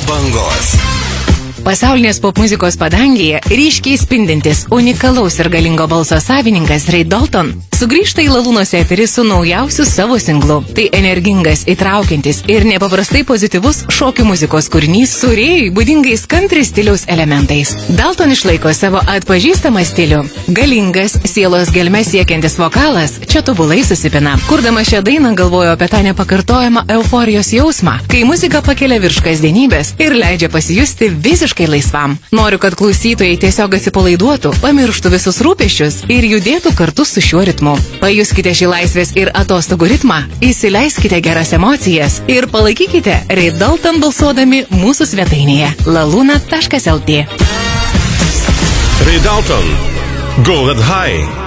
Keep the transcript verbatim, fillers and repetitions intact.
bangos. Pasaulinės popmuzikos padangėje ryškiai spindintis unikalaus ir galingo balso savininkas Ray Dalton sugrįžta į Lalūnos eterį su naujausiu savo singlu. Tai energingas, įtraukiantis ir nepaprastai pozityvus šokių muzikos kūrinys su Rayui būdingais country stiliaus elementais. Dalton išlaiko savo atpažįstamą stilių. Galingas, sielos gelmes siekiantis vokalas čia tobulai susipina. Kurdama šią dainą galvoju apie tą nepakartojamą euforijos jausmą, kai muzika pakelia virš kasdienybės ir leidžia pasijusti visiškai laisvam. Noriu, kad klausytojai tiesiog atsipalaiduotų, pamirštų visus rūpesčius ir judėtų kartu su šiuo ritmu. Pajuskite šį laisvės ir atostogų ritmą, įsileiskite geras emocijas ir palaikykite Ray Dalton balsuodami mūsų svetainėje laluna taškas lt. Ray Dalton, Go That High.